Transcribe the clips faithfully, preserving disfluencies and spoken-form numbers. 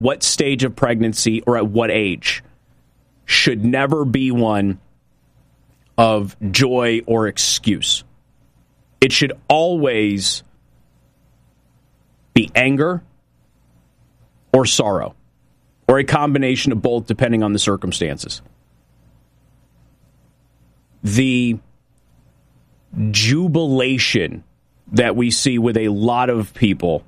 what stage of pregnancy or at what age should never be one of joy or excuse. It should always be anger or sorrow, or a combination of both depending on the circumstances. The jubilation that we see with a lot of people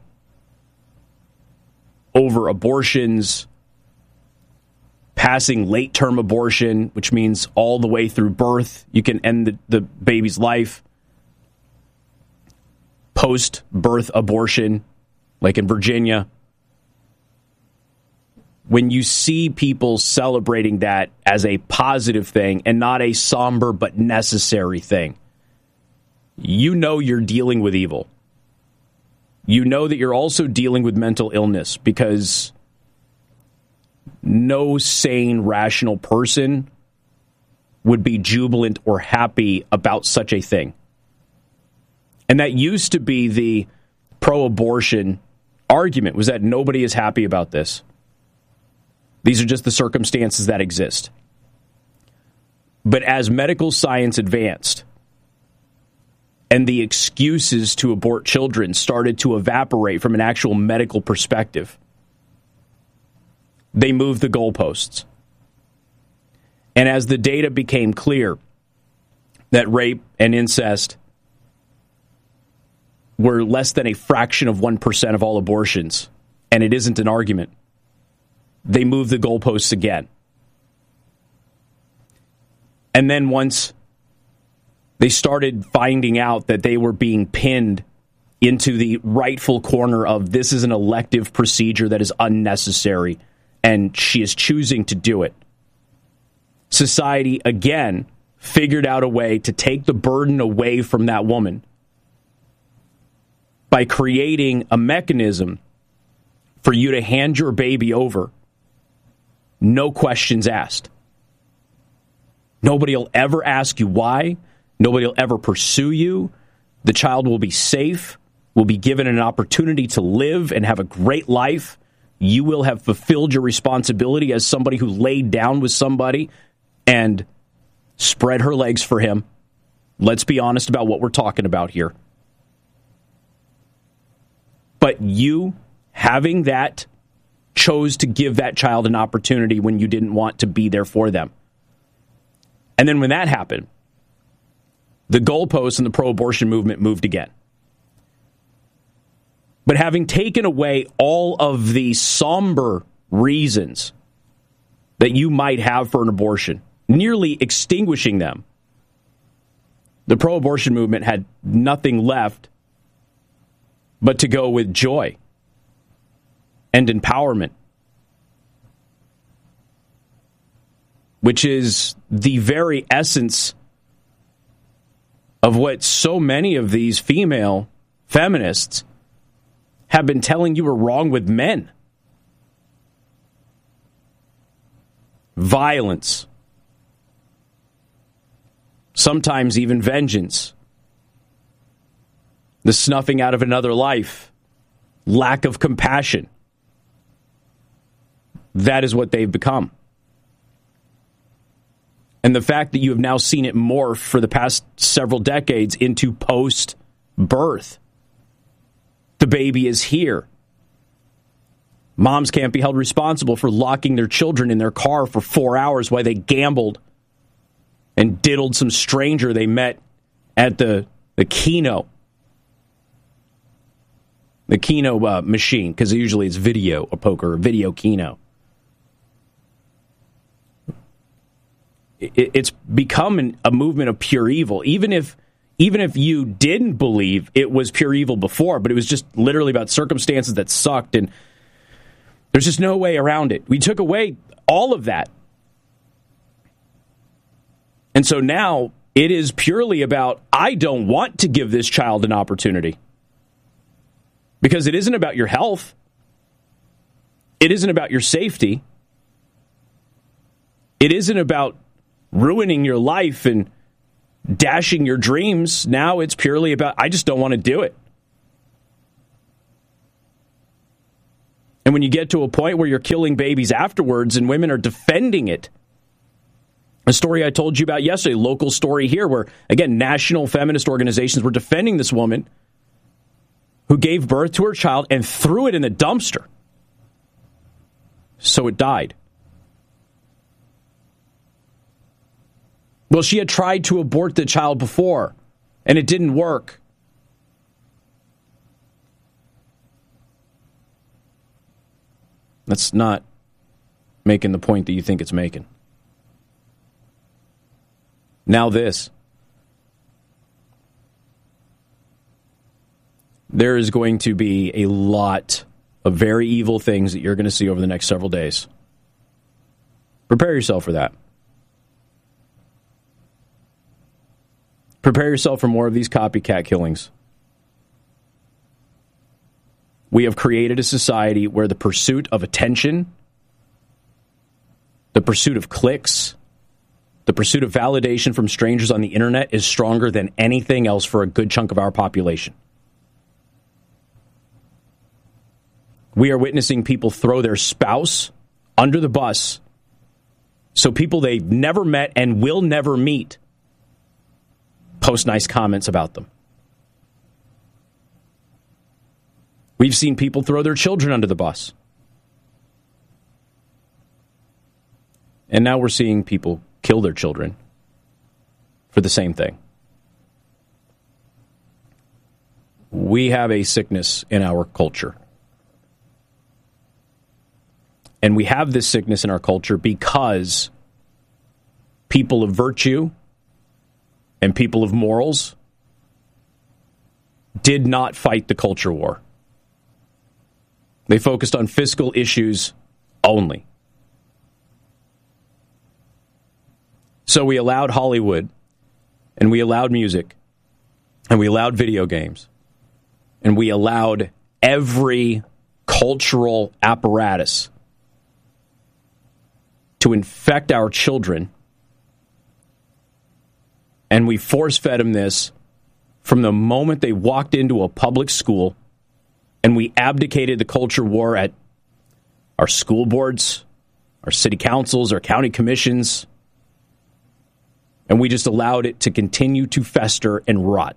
over abortions, passing late-term abortion, which means all the way through birth, you can end the, the baby's life. Post-birth abortion, like in Virginia. When you see people celebrating that as a positive thing and not a somber but necessary thing, you know you're dealing with evil. You know that you're also dealing with mental illness, because no sane, rational person would be jubilant or happy about such a thing. And that used to be the pro-abortion argument, was that nobody is happy about this. These are just the circumstances that exist. But as medical science advanced and the excuses to abort children started to evaporate from an actual medical perspective, they moved the goalposts. And as the data became clear that rape and incest were less than a fraction of one percent of all abortions, and it isn't an argument, they moved the goalposts again. And then once they started finding out that they were being pinned into the rightful corner of this is an elective procedure that is unnecessary, and she is choosing to do it, society again figured out a way to take the burden away from that woman by creating a mechanism for you to hand your baby over, no questions asked. Nobody will ever ask you why. Nobody will ever pursue you. The child will be safe, will be given an opportunity to live and have a great life. You will have fulfilled your responsibility as somebody who laid down with somebody and spread her legs for him. Let's be honest about what we're talking about here. But you, having that, chose to give that child an opportunity when you didn't want to be there for them. And then when that happened, the goalposts in the pro-abortion movement moved again. But having taken away all of the somber reasons that you might have for an abortion, nearly extinguishing them, the pro-abortion movement had nothing left but to go with joy and empowerment, which is the very essence of what so many of these female feminists have been telling you are wrong with men. Violence. Sometimes even vengeance. The snuffing out of another life. Lack of compassion. That is what they've become. And the fact that you have now seen it morph for the past several decades into post-birth. The baby is here. Moms can't be held responsible for locking their children in their car for four hours while they gambled and diddled some stranger they met at the, the Keno. The Keno uh, machine, because usually it's video or poker or video Keno. It, it's become an, a movement of pure evil. Even if, even if you didn't believe it was pure evil before, but it was just literally about circumstances that sucked, and there's just no way around it. We took away all of that. And so now it is purely about, I don't want to give this child an opportunity. Because it isn't about your health. It isn't about your safety. It isn't about ruining your life and dashing your dreams. Now it's purely about, I just don't want to do it. And when you get to a point where you're killing babies afterwards and women are defending it, a story I told you about yesterday, local story here, where, again, national feminist organizations were defending this woman who gave birth to her child and threw it in the dumpster. So it died. Well, she had tried to abort the child before, and it didn't work. That's not making the point that you think it's making. Now this. There is going to be a lot of very evil things that you're going to see over the next several days. Prepare yourself for that. Prepare yourself for more of these copycat killings. We have created a society where the pursuit of attention, the pursuit of clicks, the pursuit of validation from strangers on the internet is stronger than anything else for a good chunk of our population. We are witnessing people throw their spouse under the bus so people they've never met and will never meet post nice comments about them. We've seen people throw their children under the bus. And now we're seeing people kill their children for the same thing. We have a sickness in our culture. And we have this sickness in our culture because people of virtue and people of morals did not fight the culture war. They focused on fiscal issues only. So we allowed Hollywood, and we allowed music, and we allowed video games, and we allowed every cultural apparatus to infect our children, and we force-fed them this from the moment they walked into a public school, and we abdicated the culture war at our school boards, our city councils, our county commissions, and we just allowed it to continue to fester and rot.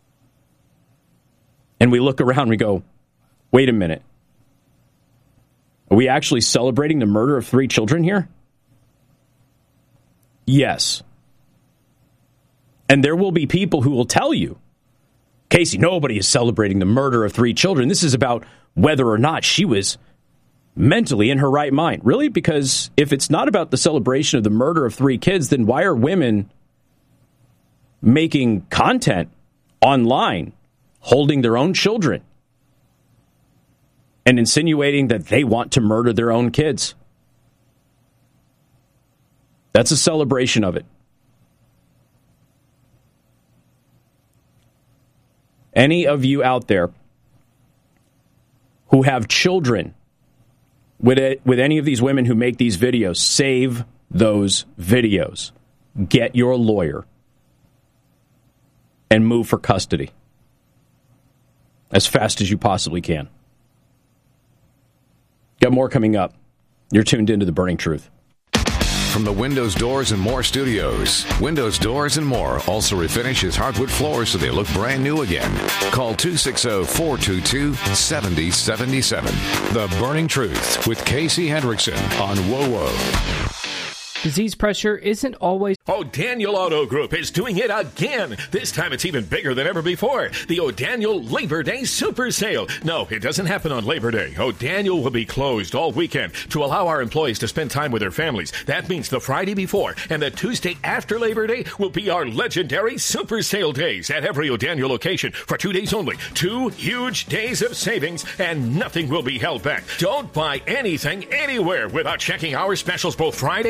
And we look around and we go, wait a minute. Are we actually celebrating the murder of three children here? Yes. And there will be people who will tell you, Casey, nobody is celebrating the murder of three children. This is about whether or not she was mentally in her right mind. Really? Because if it's not about the celebration of the murder of three kids, then why are women making content online, holding their own children, and insinuating that they want to murder their own kids? That's a celebration of it. Any of you out there who have children with it, with any of these women who make these videos, save those videos. Get your lawyer and move for custody as fast as you possibly can. Got more coming up. You're tuned into The Burning Truth. From the Windows, Doors, and More studios, Windows, Doors, and More also refinishes hardwood floors so they look brand new again. Call two six zero, four two two, seven zero seven seven. The Burning Truth with Casey Hendrickson on W O W O. Disease pressure isn't always... O'Daniel Auto Group is doing it again. This time it's even bigger than ever before. The O'Daniel Labor Day Super Sale. No, it doesn't happen on Labor Day. O'Daniel will be closed all weekend to allow our employees to spend time with their families. That means the Friday before and the Tuesday after Labor Day will be our legendary Super Sale days at every O'Daniel location for two days only. Two huge days of savings, and nothing will be held back. Don't buy anything anywhere without checking our specials both Friday and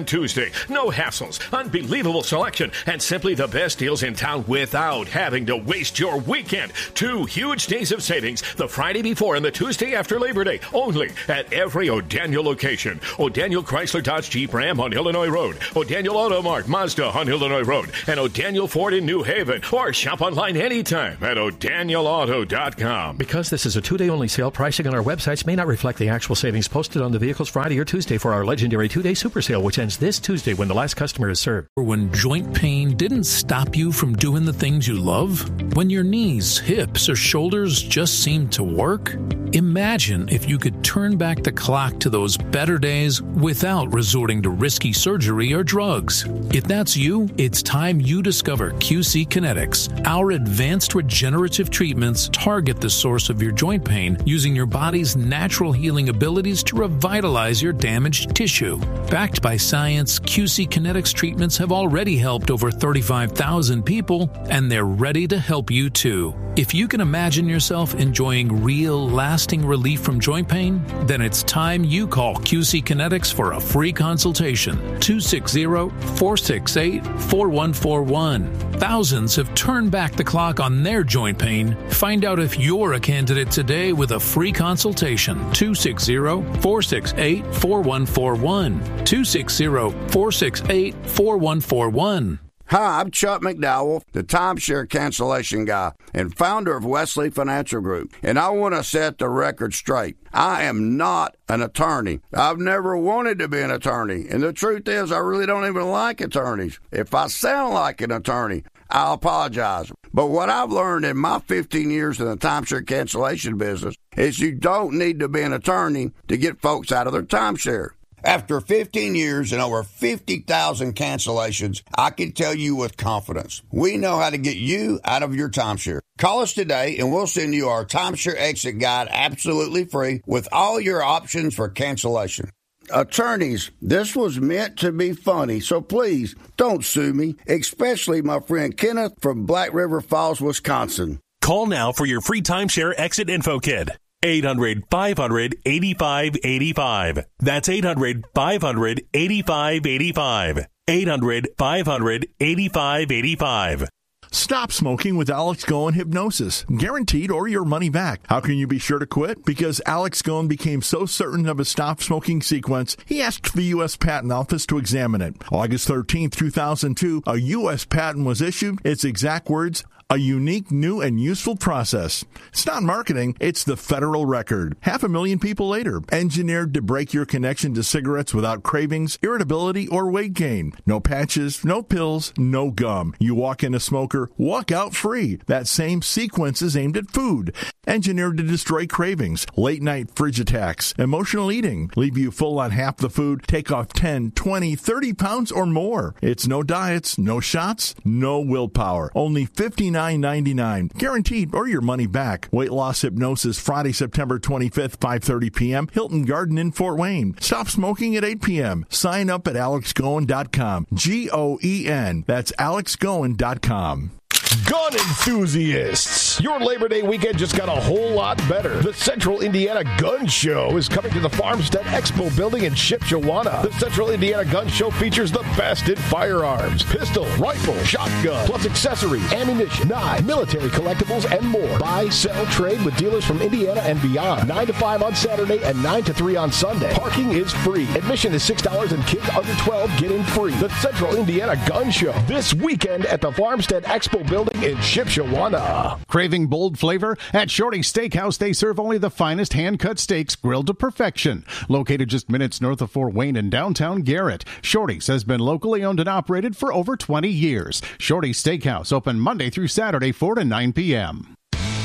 p.m. Tuesday. No hassles, unbelievable selection, and simply the best deals in town without having to waste your weekend. Two huge days of savings, the Friday before and the Tuesday after Labor Day, only at every O'Daniel location. O'Daniel Chrysler Dodge Jeep Ram on Illinois Road, O'Daniel Auto Mart Mazda on Illinois Road, and O'Daniel Ford in New Haven. Or shop online anytime at o'daniel auto dot com. Because this is a two-day only sale, pricing on our websites may not reflect the actual savings posted on the vehicles Friday or Tuesday for our legendary two-day super sale, which ends this Tuesday when the last customer is served. When joint pain didn't stop you from doing the things you love? When your knees, hips, or shoulders just seem to work? Imagine if you could turn back the clock to those better days without resorting to risky surgery or drugs. If that's you, it's time you discover Q C Kinetics. Our advanced regenerative treatments target the source of your joint pain using your body's natural healing abilities to revitalize your damaged tissue. Backed by science, Q C Kinetics treatments have already helped over thirty-five thousand people, and they're ready to help you too. If you can imagine yourself enjoying real, lasting relief from joint pain, then it's time you call Q C Kinetics for a free consultation. two six zero, four six eight, four one four one. Thousands have turned back the clock on their joint pain. Find out if you're a candidate today with a free consultation. two six zero, four six eight, four one four one. two six zero, four six eight, four one four one. Hi, I'm Chuck McDowell, the timeshare cancellation guy and founder of Wesley Financial Group, and I want to set the record straight. I am not an attorney. I've never wanted to be an attorney, and the truth is I really don't even like attorneys. If I sound like an attorney, I apologize. But what I've learned in my fifteen years in the timeshare cancellation business is you don't need to be an attorney to get folks out of their timeshare. After fifteen years and over fifty thousand cancellations, I can tell you with confidence, we know how to get you out of your timeshare. Call us today and we'll send you our timeshare exit guide absolutely free with all your options for cancellation. Attorneys, this was meant to be funny, so please don't sue me, especially my friend Kenneth from Black River Falls, Wisconsin. Call now for your free timeshare exit info kit. eight hundred, five hundred, eighty-five eighty-five. That's eight hundred, five hundred, eighty-five eighty-five. eight hundred, five hundred, eighty-five eighty-five. Stop smoking with Alex Goen Hypnosis. Guaranteed or your money back. How can you be sure to quit? Because Alex Goen became so certain of his stop smoking sequence, he asked the U S Patent Office to examine it. August thirteenth, two thousand two, a U S patent was issued. Its exact words, a unique, new, and useful process. It's not marketing, it's the federal record. Half a million people later, engineered to break your connection to cigarettes without cravings, irritability, or weight gain. No patches, no pills, no gum. You walk in a smoker, walk out free. That same sequence is aimed at food. Engineered to destroy cravings, late-night fridge attacks, emotional eating, leave you full on half the food, take off ten, twenty, thirty pounds or more. It's no diets, no shots, no willpower. Only fifty-nine ninety-nine. Guaranteed or your money back. Weight loss hypnosis Friday, September twenty-fifth, five thirty p.m. Hilton Garden in Fort Wayne. Stop smoking at eight p.m. Sign up at alex goen dot com. G O E N. That's alex goen dot com. Gun enthusiasts, your Labor Day weekend just got a whole lot better. The Central Indiana Gun Show is coming to the Farmstead Expo building in Shipshewana. The Central Indiana Gun Show features the best in firearms, pistol, rifle, shotgun, plus accessories, ammunition, knives, military collectibles, and more. Buy, sell, trade with dealers from Indiana and beyond. nine to five on Saturday and nine to three on Sunday. Parking is free. Admission is six dollars and kids under twelve get in free. The Central Indiana Gun Show this weekend at the Farmstead Expo building in Shipshewana. Craving bold flavor? At Shorty's Steakhouse, they serve only the finest hand-cut steaks grilled to perfection. Located just minutes north of Fort Wayne in downtown Garrett, Shorty's has been locally owned and operated for over twenty years. Shorty's Steakhouse, open Monday through Saturday, four to nine p.m.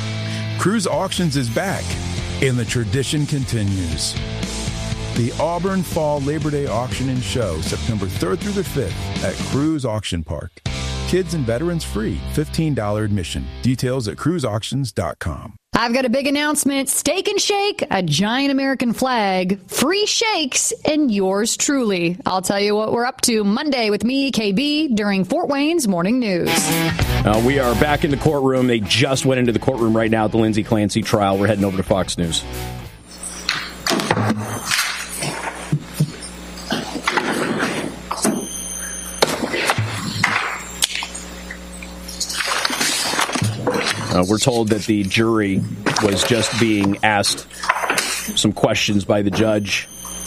Cruise Auctions is back, and the tradition continues. The Auburn Fall Labor Day Auction and Show, September third through the fifth at Cruise Auction Park. Kids and veterans free, fifteen dollars admission. Details at cruise auctions dot com. I've got a big announcement. Steak and Shake, a giant American flag, free shakes, and yours truly. I'll tell you what we're up to Monday with me, K B, during Fort Wayne's Morning News. Uh, we are back in the courtroom. They just went into the courtroom right now at the Lindsay Clancy trial. We're heading over to Fox News. Uh, we're told that the jury was just being asked some questions by the judge.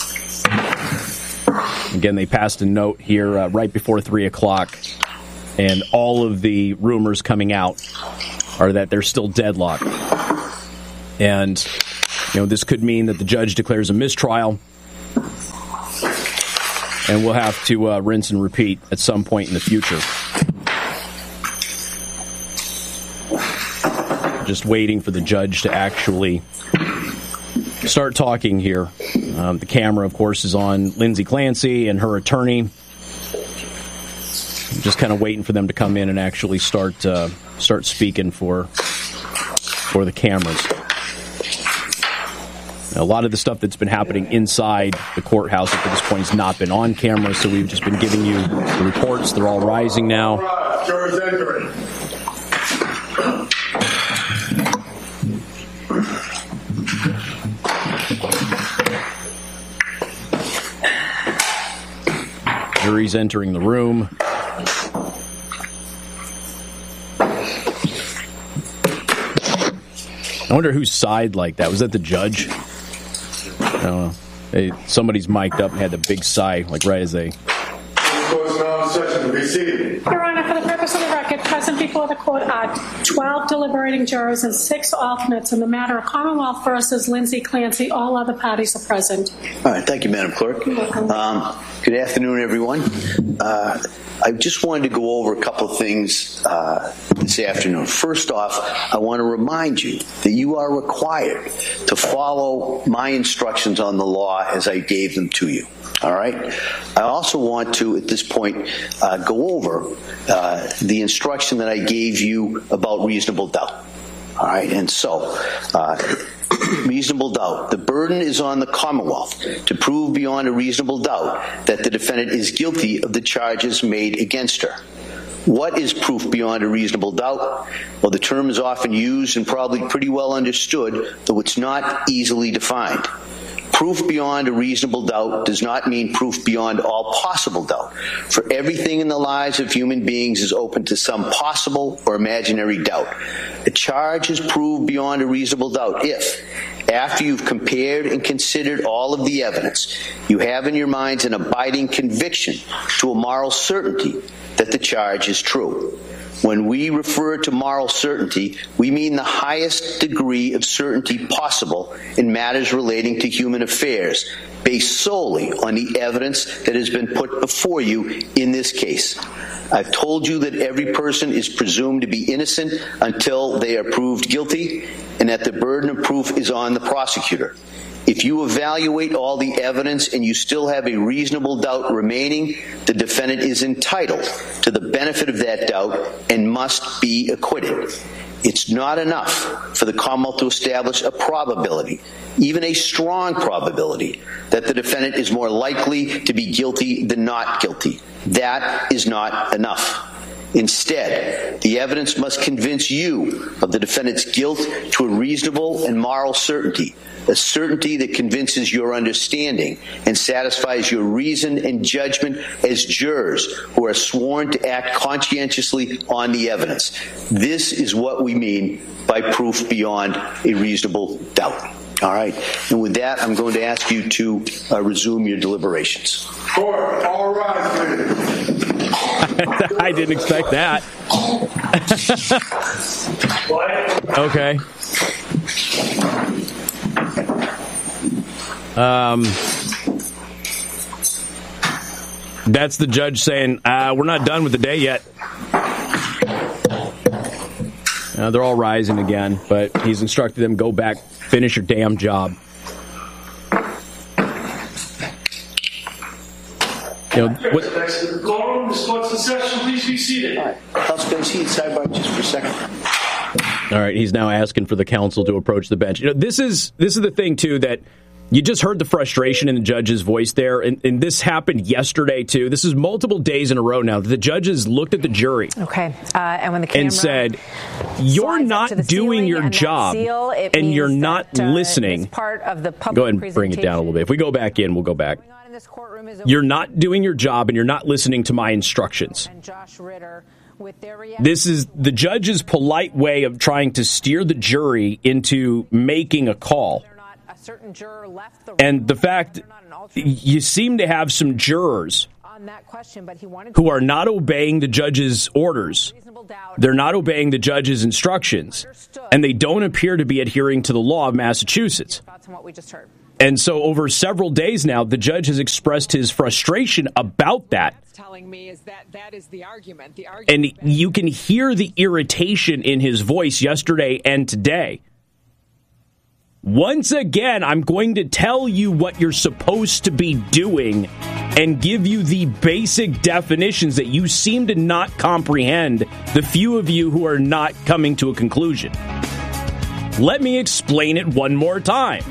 Again, they passed a note here uh, right before three o'clock, and all of the rumors coming out are that they're still deadlocked. And, you know, this could mean that the judge declares a mistrial, and we'll have to uh, rinse and repeat at some point in the future. Just waiting for the judge to actually start talking here. Um, the camera, of course, is on Lindsay Clancy and her attorney. Just kind of waiting for them to come in and actually start uh, start speaking for for the cameras. Now, a lot of the stuff that's been happening inside the courthouse up to this point has not been on camera, so we've just been giving you the reports. They're all rising now. Jurors entering. Jury's entering the room. I wonder whose side like that. Was that the judge? I don't know. Hey, somebody's mic'd up and had a big sigh, like right as they... Your Honor, for the purpose of the record, present before the court are twelve deliberating jurors and six alternates in the matter of Commonwealth versus Lindsay Clancy. All other parties are present. All right. Thank you, Madam Clerk. You're welcome. Um, good afternoon, everyone. Uh, I just wanted to go over a couple of things uh, this afternoon. First off, I want to remind you that you are required to follow my instructions on the law as I gave them to you. All right. I also want to, at this point, uh, go over uh, the instruction that I gave you about reasonable doubt. All right. And so, uh, reasonable doubt. The burden is on the Commonwealth to prove beyond a reasonable doubt that the defendant is guilty of the charges made against her. What is proof beyond a reasonable doubt? Well, the term is often used and probably pretty well understood, though it's not easily defined. Proof beyond a reasonable doubt does not mean proof beyond all possible doubt. For everything in the lives of human beings is open to some possible or imaginary doubt. A charge is proved beyond a reasonable doubt if, after you've compared and considered all of the evidence, you have in your minds an abiding conviction to a moral certainty that the charge is true. When we refer to moral certainty, we mean the highest degree of certainty possible in matters relating to human affairs, based solely on the evidence that has been put before you in this case. I've told you that every person is presumed to be innocent until they are proved guilty, and that the burden of proof is on the prosecutor. If you evaluate all the evidence and you still have a reasonable doubt remaining, the defendant is entitled to the benefit of that doubt and must be acquitted. It's not enough for the Commonwealth to establish a probability, even a strong probability, that the defendant is more likely to be guilty than not guilty. That is not enough. Instead, the evidence must convince you of the defendant's guilt to a reasonable and moral certainty, a certainty that convinces your understanding and satisfies your reason and judgment as jurors who are sworn to act conscientiously on the evidence. This is what we mean by proof beyond a reasonable doubt. All right. And with that, I'm going to ask you to uh, resume your deliberations. Court, all rise, please. I didn't expect that. Okay. Um, that's the judge saying, uh, we're not done with the day yet. Uh, they're all rising again, but he's instructed them, go back, finish your damn job. You know, what, Courtroom is closed to session. Please be seated. All right. House, can I see you sidebar just for a second? All right, he's now asking for the counsel to approach the bench. You know, this is this is the thing too, that you just heard the frustration in the judge's voice there, and, and this happened yesterday too. This is multiple days in a row now that the judges looked at the jury. Okay, uh, and when the camera and said, "You're not doing your and job, seal, and you're not that, uh, listening." Part of the public go ahead and bring it down a little bit. If we go back in, we'll go back. You're not doing your job, and you're not listening to my instructions. And Josh Ritter This is the judge's polite way of trying to steer the jury into making a call. And the fact you seem to have some jurors who are not obeying the judge's orders. They're not obeying the judge's instructions, and they don't appear to be adhering to the law of Massachusetts. And so over several days now, the judge has expressed his frustration about that. Telling me is that that is the argument. The argument. And you can hear the irritation in his voice yesterday and today. Once again, I'm going to tell you what you're supposed to be doing and give you the basic definitions that you seem to not comprehend, the few of you who are not coming to a conclusion. Let me explain it one more time.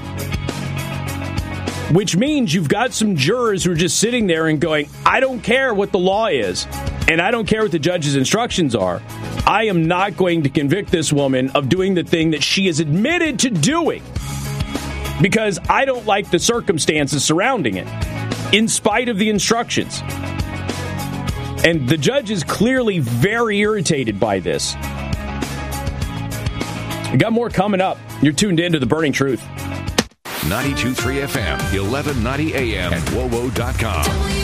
Which means you've got some jurors who are just sitting there and going, I don't care what the law is, and I don't care what the judge's instructions are. I am not going to convict this woman of doing the thing that she is admitted to doing because I don't like the circumstances surrounding it, in spite of the instructions. And the judge is clearly very irritated by this. We got more coming up. You're tuned in to The Burning Truth. ninety-two point three F M, eleven ninety A M, and W O W O dot com.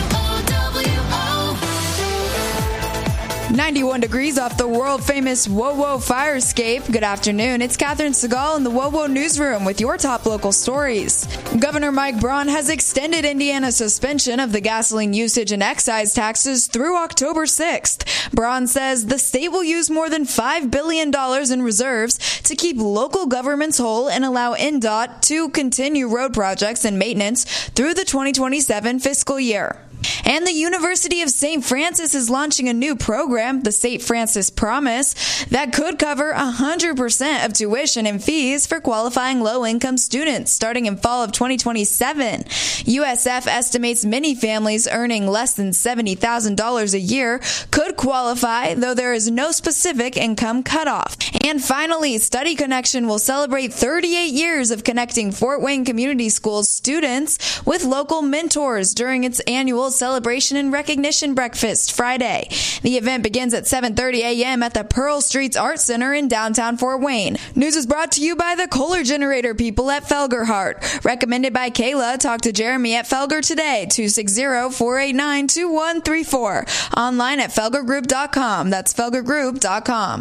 ninety-one degrees off the world-famous W O W O fire escape. Good afternoon. It's Catherine Segal in the W O W O newsroom with your top local stories. Governor Mike Braun has extended Indiana's suspension of the gasoline usage and excise taxes through October sixth. Braun says the state will use more than five billion dollars in reserves to keep local governments whole and allow N D O T to continue road projects and maintenance through the twenty twenty-seven fiscal year. And the University of Saint Francis is launching a new program, the Saint Francis Promise, that could cover one hundred percent of tuition and fees for qualifying low-income students starting in fall of twenty twenty-seven. U S F estimates many families earning less than seventy thousand dollars a year could qualify, though there is no specific income cutoff. And finally, Study Connection will celebrate thirty-eight years of connecting Fort Wayne Community Schools students with local mentors during its annual celebration and recognition breakfast Friday. The event begins at seven thirty A M at the Pearl Streets Art Center in downtown Fort Wayne. News is brought to you by the Kohler Generator people at Felgerhart. Recommended by Kayla. Talk to Jeremy at Felger today, two six zero, four eight nine, two one three four. Online at felger group dot com. That's felger group dot com.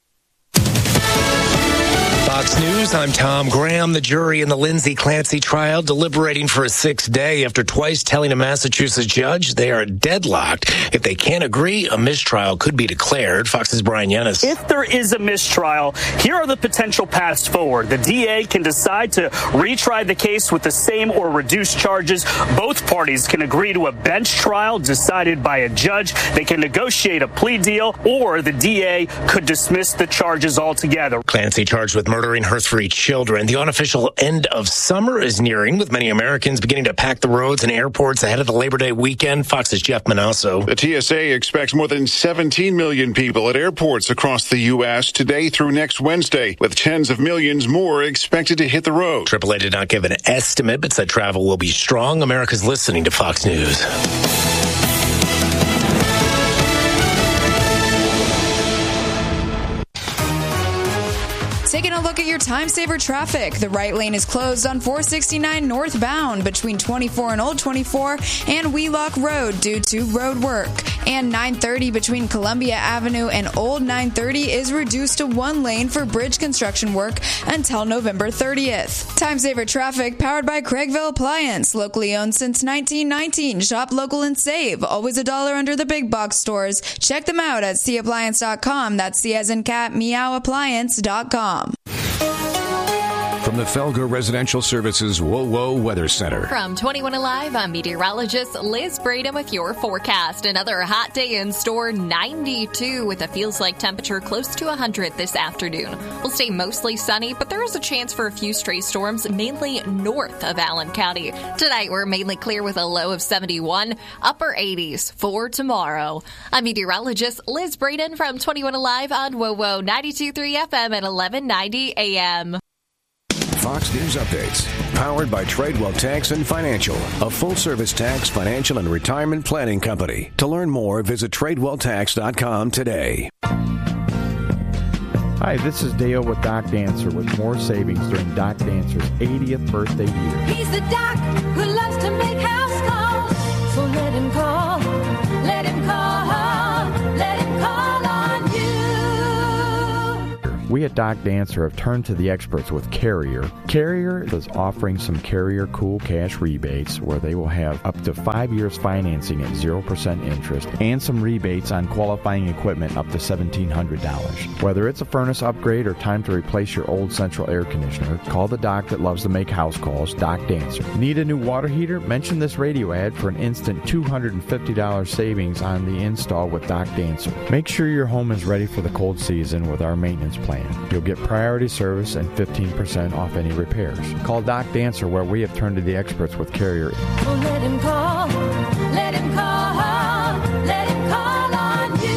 Fox News, I'm Tom Graham. The jury in the Lindsay Clancy trial deliberating for a sixth day after twice telling a Massachusetts judge they are deadlocked. If they can't agree, a mistrial could be declared. Fox's Brian Yennis. If there is a mistrial, here are the potential paths forward. The D A can decide to retry the case with the same or reduced charges. Both parties can agree to a bench trial decided by a judge. They can negotiate a plea deal, or the D A could dismiss the charges altogether. Clancy charged with murdering her three children. The unofficial end of summer is nearing, with many Americans beginning to pack the roads and airports ahead of the Labor Day weekend. Fox's Jeff Manasso. The T S A expects more than seventeen million people at airports across the U S today through next Wednesday, with tens of millions more expected to hit the road. triple A did not give an estimate, but said travel will be strong. America's listening to Fox News. Taking a look at your time saver traffic. The right lane is closed on four sixty-nine northbound between twenty-four and Old twenty-four and Wheelock Road due to road work. And nine thirty between Columbia Avenue and Old nine thirty is reduced to one lane for bridge construction work until November thirtieth. Time saver traffic powered by Craigville Appliance, locally owned since nineteen nineteen. Shop local and save. Always a dollar under the big box stores. Check them out at c appliance dot com. That's C as in cat, meow appliance dot com. From the Felger Residential Services W O W O Weather Center. From twenty-one Alive, I'm meteorologist Liz Braden with your forecast. Another hot day in store, ninety-two with a feels like temperature close to one hundred this afternoon. We'll stay mostly sunny, but there is a chance for a few stray storms, mainly north of Allen County. Tonight, we're mainly clear with a low of seventy-one, upper eighties for tomorrow. I'm meteorologist Liz Braden from twenty-one Alive on W O W O ninety-two point three F M at eleven ninety A M. Fox News Updates. Powered by Tradewell Tax and Financial, a full-service tax, financial, and retirement planning company. To learn more, visit tradewell tax dot com today. Hi, this is Dale with Doc Dancer with more savings during Doc Dancer's eightieth birthday year. He's the doc who loves to make house calls. So let him call, let him call, let him call on you. We at Doc Dancer have turned to the experts with Carrier. Carrier is offering some Carrier Cool Cash rebates where they will have up to five years financing at zero percent interest and some rebates on qualifying equipment up to seventeen hundred dollars. Whether it's a furnace upgrade or time to replace your old central air conditioner, call the doc that loves to make house calls, Doc Dancer. Need a new water heater? Mention this radio ad for an instant two hundred fifty dollars savings on the install with Doc Dancer. Make sure your home is ready for the cold season with our maintenance plan. You'll get priority service and fifteen percent off any repairs. Call Doc Dancer where we have turned to the experts with Carrier. So let him call, let him call, let him call on you.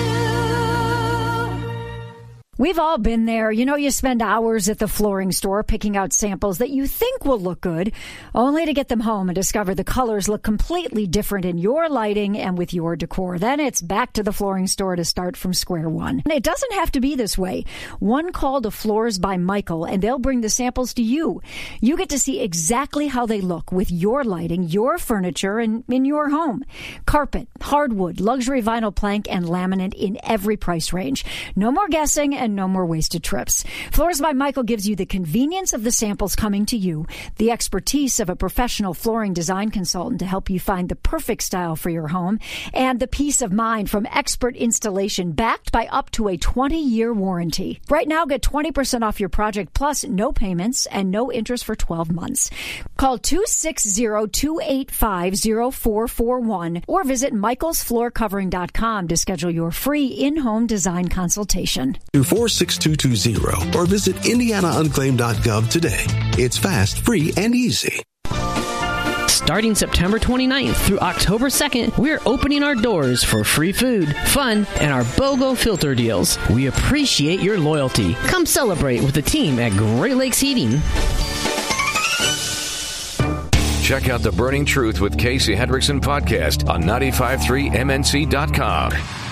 We've all been there. You know, you spend hours at the flooring store picking out samples that you think will look good, only to get them home and discover the colors look completely different in your lighting and with your decor. Then it's back to the flooring store to start from square one. And it doesn't have to be this way. One call to Floors by Michael, and they'll bring the samples to you. You get to see exactly how they look with your lighting, your furniture, and in your home. Carpet, hardwood, luxury vinyl plank, and laminate in every price range. No more guessing and no more wasted trips. Floors by Michael gives you the convenience of the samples coming to you, the expertise of a professional flooring design consultant to help you find the perfect style for your home, and the peace of mind from expert installation backed by up to a twenty-year warranty. Right now, get twenty percent off your project plus no payments and no interest for twelve months. Call two six zero, two eight five, zero four four one or visit michaels floor covering dot com to schedule your free in-home design consultation. four six two two zero or visit indiana unclaimed dot gov today. It's fast, free, and easy. Starting September twenty-ninth through October second, we're opening our doors for free food, fun, and our BOGO filter deals. We appreciate your loyalty. Come celebrate with the team at Great Lakes Heating. Check out The Burning Truth with Casey Hendrickson podcast on nine five three M N C dot com.